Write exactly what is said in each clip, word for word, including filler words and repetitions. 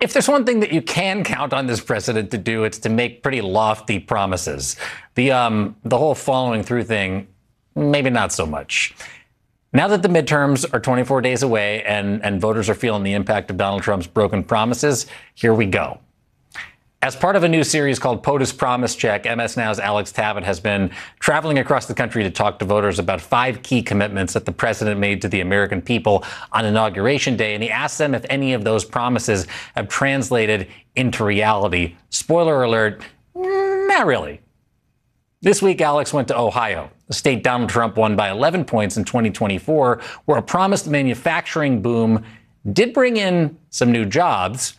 if there's one thing that you can count on this president to do, it's to make pretty lofty promises. The um, the whole following through thing, maybe not so much. Now that the midterms are twenty-four days away and, and voters are feeling the impact of Donald Trump's broken promises, here we go. As part of a new series called POTUS Promise Check, M S Now's Alex Tabbitt has been traveling across the country to talk to voters about five key commitments that the president made to the American people on Inauguration Day, and he asked them if any of those promises have translated into reality. Spoiler alert, not really. This week, Alex went to Ohio, a state Donald Trump won by eleven points in twenty twenty-four, where a promised manufacturing boom did bring in some new jobs,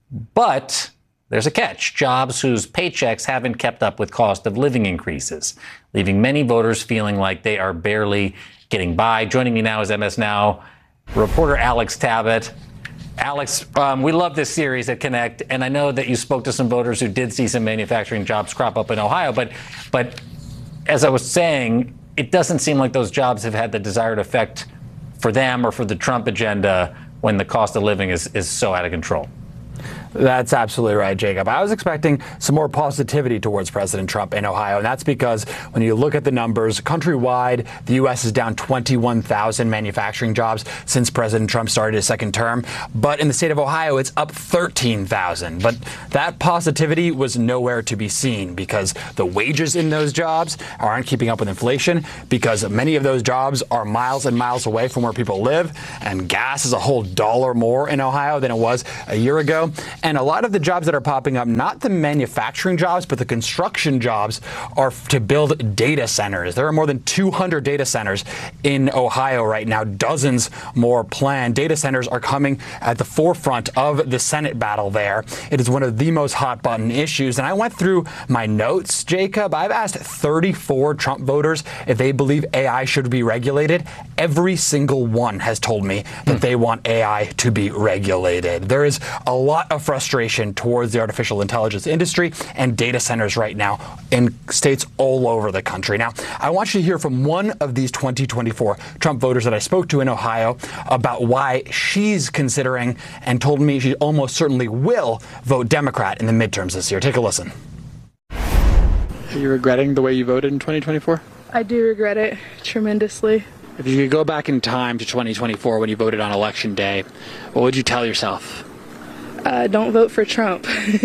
but there's a catch: jobs whose paychecks haven't kept up with cost of living increases, leaving many voters feeling like they are barely getting by. Joining me now is M S Now reporter Alex Tabbitt. Alex, um, we love this series at Connect, and I know that you spoke to some voters who did see some manufacturing jobs crop up in Ohio, but, but as I was saying, it doesn't seem like those jobs have had the desired effect for them or for the Trump agenda when the cost of living is, is so out of control. That's absolutely right, Jacob. I was expecting some more positivity towards President Trump in Ohio, and that's because when you look at the numbers, countrywide, the U S is down twenty-one thousand manufacturing jobs since President Trump started his second term. But in the state of Ohio, it's up thirteen thousand. But that positivity was nowhere to be seen because the wages in those jobs aren't keeping up with inflation, because many of those jobs are miles and miles away from where people live, and gas is a whole dollar more in Ohio than it was a year ago. And a lot of the jobs that are popping up, not the manufacturing jobs, but the construction jobs, are to build data centers. There are more than two hundred data centers in Ohio right now, dozens more planned. Data centers are coming at the forefront of the Senate battle there. It is one of the most hot button issues. And I went through my notes, Jacob. I've asked thirty-four Trump voters if they believe A I should be regulated. Every single one has told me that mm. they want A I to be regulated. There is a lot of frustration towards the artificial intelligence industry and data centers right now in states all over the country. Now, I want you to hear from one of these twenty twenty-four Trump voters that I spoke to in Ohio about why she's considering and told me she almost certainly will vote Democrat in the midterms this year. Take a listen. Are you regretting the way you voted in twenty twenty-four? I do regret it tremendously. If you could go back in time to twenty twenty-four when you voted on Election Day, what would you tell yourself? Uh, don't vote for Trump.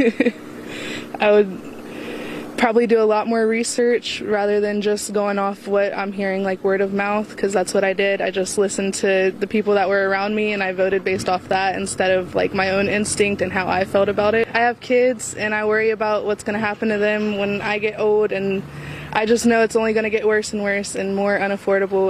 I would probably do a lot more research rather than just going off what I'm hearing, like word of mouth, because that's what I did. I just listened to the people that were around me and I voted based off that instead of like my own instinct and how I felt about it. I have kids and I worry about what's going to happen to them when I get old, and I just know it's only going to get worse and worse and more unaffordable.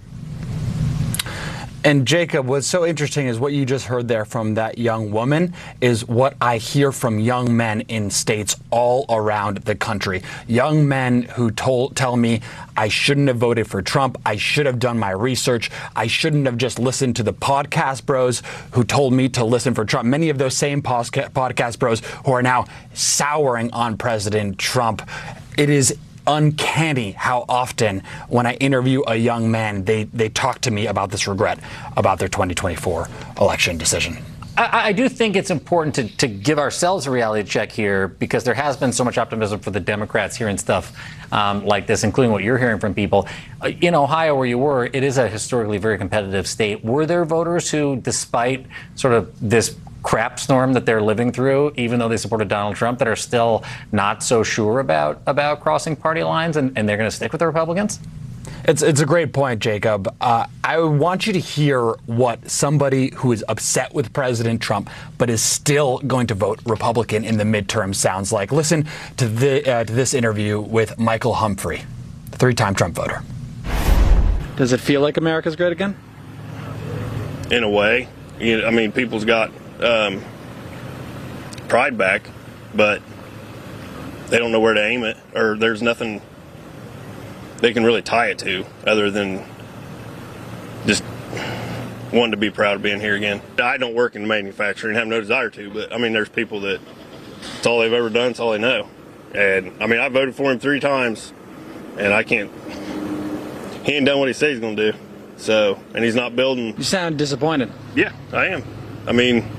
And Jacob, what's so interesting is what you just heard there from that young woman is what I hear from young men in states all around the country. Young men who told, tell me I shouldn't have voted for Trump. I should have done my research. I shouldn't have just listened to the podcast bros who told me to listen for Trump. Many of those same podcast bros who are now souring on President Trump. It is uncanny how often when I interview a young man, they, they talk to me about this regret about their twenty twenty-four election decision. I, I do think it's important to, to give ourselves a reality check here, because there has been so much optimism for the Democrats hearing stuff um, like this, including what you're hearing from people. Uh, in Ohio, where you were, it is a historically very competitive state. Were there voters who, despite sort of this crap storm that they're living through, even though they supported Donald Trump, that are still not so sure about about crossing party lines, and, and they're going to stick with the Republicans? It's it's a great point, Jacob. Uh, I want you to hear what somebody who is upset with President Trump but is still going to vote Republican in the midterm sounds like. Listen to, the, uh, to this interview with Michael Humphrey, the three-time Trump voter. Does it feel like America's great again? In a way. You know, I mean, people's got um, pride back, but they don't know where to aim it, or there's nothing they can really tie it to other than just wanting to be proud of being here again. I don't work in manufacturing, have no desire to, but I mean, there's people that it's all they've ever done, it's all they know. And I mean, I voted for him three times, and I can't, he ain't done what he said he's going to do. So, and he's not building. You sound disappointed. Yeah, I am. I mean,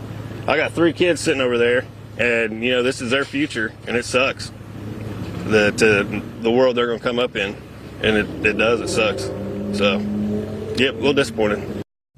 I got three kids sitting over there, and you know this is their future, and it sucks. That uh, the world they're going to come up in, and it, it does. It sucks. So, yep, a little disappointed.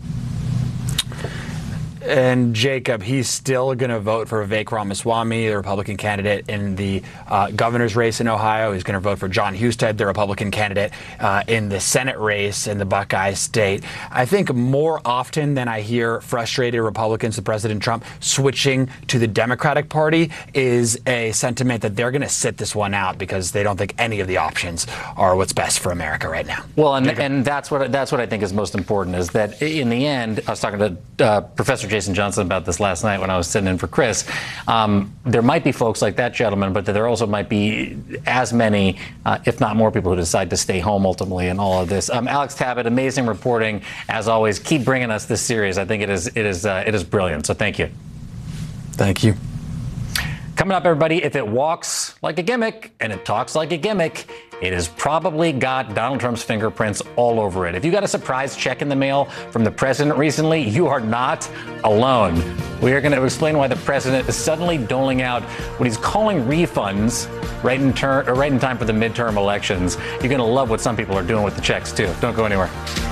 And Jacob, he's still going to vote for Vivek Ramaswamy, the Republican candidate in the uh, governor's race in Ohio. He's going to vote for John Husted, the Republican candidate uh, in the Senate race in the Buckeye State. I think more often than I hear frustrated Republicans with President Trump switching to the Democratic Party is a sentiment that they're going to sit this one out because they don't think any of the options are what's best for America right now. Well, and, and that's what that's what I think is most important is that in the end, I was talking to uh, Professor Jason Johnson about this last night when I was sitting in for Chris. Um, there might be folks like that gentleman, but there also might be as many, uh, if not more, people who decide to stay home ultimately in all of this. Um, Alex Tabbitt, amazing reporting as always. Keep bringing us this series. I think it is it is uh, it is brilliant. So thank you. Thank you. Coming up, everybody, if it walks like a gimmick and it talks like a gimmick, it has probably got Donald Trump's fingerprints all over it. If you got a surprise check in the mail from the president recently, you are not alone. We are going to explain why the president is suddenly doling out what he's calling refunds right in, ter- or right in time for the midterm elections. You're going to love what some people are doing with the checks, too. Don't go anywhere.